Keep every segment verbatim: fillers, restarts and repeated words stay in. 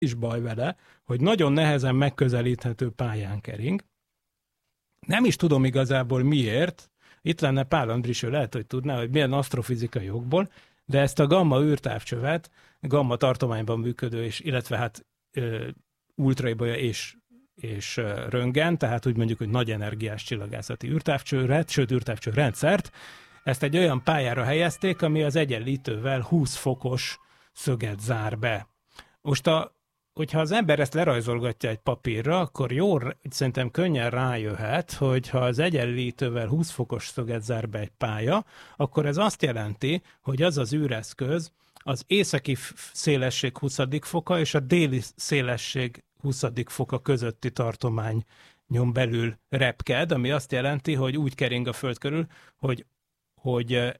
is baj vele, hogy nagyon nehezen megközelíthető pályán kering. Nem is tudom igazából miért, itt lenne Pál Andris, ő lehet, hogy tudná, hogy milyen asztrofizikai okból, de ezt a gamma űrtávcsövet, gamma tartományban működő, és, illetve hát ö, ultraibolya és, és ö, röntgen, tehát úgy mondjuk, hogy nagy energiás csillagászati űrtávcsőret, sőt űrtávcső rendszert, ezt egy olyan pályára helyezték, ami az egyenlítővel húsz fokos szöget zár be. Most a hogyha az ember ezt lerajzolgatja egy papírra, akkor jó, szerintem könnyen rájöhet, hogy ha az egyenlítővel húsz fokos szöget zár be egy pálya, akkor ez azt jelenti, hogy az az űreszköz az északi szélesség huszadik foka és a déli szélesség huszadik foka közötti tartományon belül repked, ami azt jelenti, hogy úgy kering a Föld körül, hogy, hogy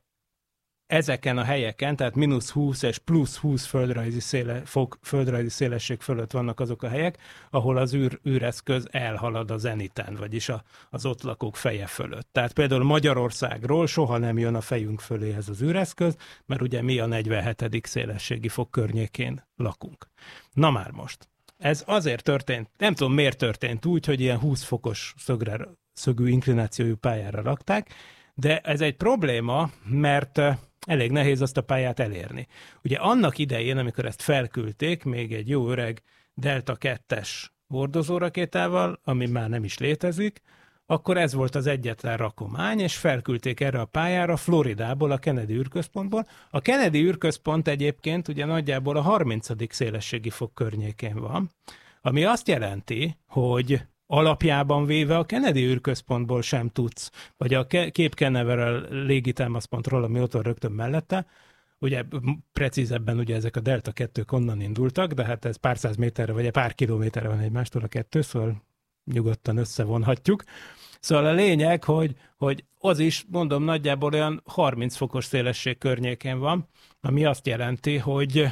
ezeken a helyeken, tehát mínusz húsz és plusz húsz földrajzi, széle, fok, földrajzi szélesség fölött vannak azok a helyek, ahol az űr, űreszköz elhalad a zeniten, vagyis a, az ott lakók feje fölött. Tehát például Magyarországról soha nem jön a fejünk fölé ez az űreszköz, mert ugye mi a negyvenhetedik szélességi fok környékén lakunk. Na már most. Ez azért történt, nem tudom miért történt úgy, hogy ilyen húsz fokos szögre, szögű inklinációjú pályára rakták, de ez egy probléma, mert elég nehéz azt a pályát elérni. Ugye annak idején, amikor ezt felküldték, még egy jó öreg Delta kettes hordozórakétával, ami már nem is létezik, akkor ez volt az egyetlen rakomány, és felküldték erre a pályára Floridából, a Kennedy űrközpontból. A Kennedy űrközpont egyébként ugye nagyjából a harmincadik szélességi fok környékén van, ami azt jelenti, hogy alapjában véve a Kennedy űrközpontból sem tudsz, vagy a Cape Canaveral légitámaszpontról, ami ott van rögtön mellette, ugye precízebben ugye ezek a Delta kettők onnan indultak, de hát ez pár száz méterre, vagy egy pár kilométerre van egymástól a kettő, szóval nyugodtan összevonhatjuk. Szóval a lényeg, hogy, hogy az is, mondom, nagyjából olyan harminc fokos szélesség környékén van, ami azt jelenti, hogy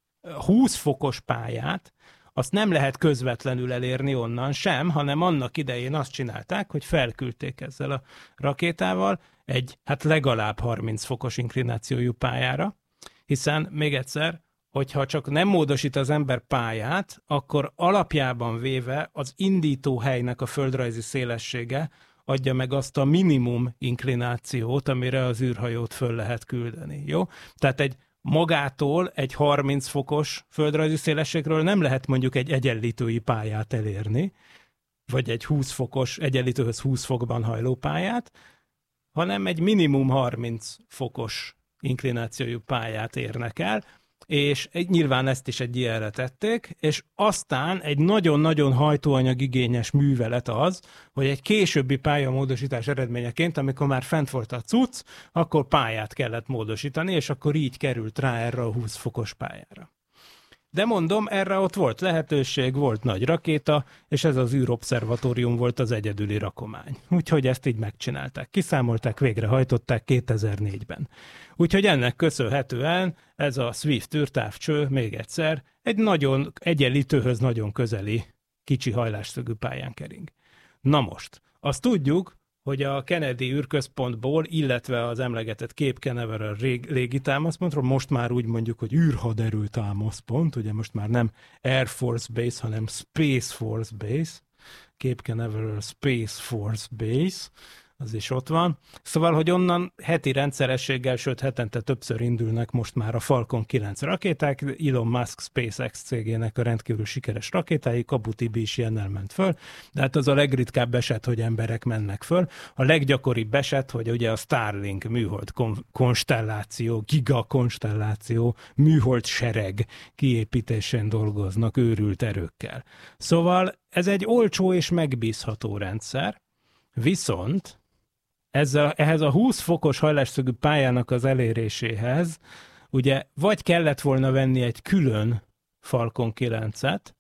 húsz fokos pályát azt nem lehet közvetlenül elérni onnan sem, hanem annak idején azt csinálták, hogy felküldték ezzel a rakétával egy, hát legalább harminc fokos inklinációjú pályára, hiszen még egyszer, hogyha csak nem módosít az ember pályát, akkor alapjában véve az indító helynek a földrajzi szélessége adja meg azt a minimum inklinációt, amire az űrhajót föl lehet küldeni. Jó? Tehát egy magától egy harminc fokos földrajzi szélességről nem lehet mondjuk egy egyenlítői pályát elérni, vagy egy húsz fokos, egyenlítőhöz húsz fokban hajló pályát, hanem egy minimum harminc fokos inklinációjú pályát érnek el, és nyilván ezt is egy ilyenre tették, és aztán egy nagyon-nagyon hajtóanyagigényes művelet az, hogy egy későbbi pályamódosítás eredményeként, amikor már fent volt a cucc, akkor pályát kellett módosítani, és akkor így került rá erre a húsz fokos pályára. De mondom, erre ott volt lehetőség, volt nagy rakéta, és ez az űrobszervatórium volt az egyedüli rakomány. Úgyhogy ezt így megcsinálták. Kiszámolták, végrehajtották kétezer-négyben. Úgyhogy ennek köszönhetően ez a Swift űrtávcső, még egyszer, egy nagyon egyenlítőhöz nagyon közeli kicsi hajlásszögű pályán kering. Na most, azt tudjuk, hogy a Kennedy űrközpontból, illetve az emlegetett Cape Canaveral légitámaszpontról, most már úgy mondjuk, hogy űrhaderő támaszpont, ugye most már nem Air Force Base, hanem Space Force Base, Cape Canaveral Space Force Base, az is ott van. Szóval, hogy onnan heti rendszerességgel, sőt hetente többször indulnak most már a Falcon kilenc rakéták, Elon Musk SpaceX cégének a rendkívül sikeres rakétái, Kabutibi is ilyennel ment föl, de hát az a legritkább eset, hogy emberek mennek föl. A leggyakoribb eset, hogy ugye a Starlink műhold kon- konstelláció, gigakonstelláció, műhold sereg kiépítésén dolgoznak őrült erőkkel. Szóval ez egy olcsó és megbízható rendszer, viszont ezzel, ehhez a húsz fokos hajlásszögű pályának az eléréséhez ugye vagy kellett volna venni egy külön Falcon kilencet,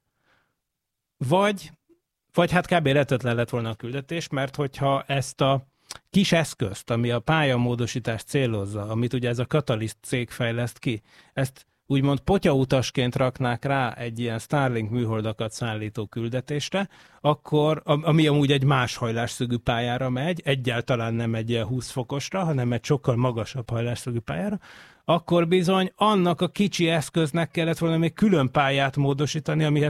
vagy, vagy hát kb. Lehetetlen lett volna a küldetés, mert hogyha ezt a kis eszközt, ami a pályamódosítást célozza, amit ugye ez a Catalyst cég fejleszt ki, ezt úgymond potyautasként raknák rá egy ilyen Starlink műholdakat szállító küldetésre, akkor, ami amúgy egy más hajlásszögű pályára megy, egyáltalán nem egy ilyen húsz fokosra, hanem egy sokkal magasabb hajlásszögű pályára, akkor bizony annak a kicsi eszköznek kellett volna még külön pályát módosítani, amihez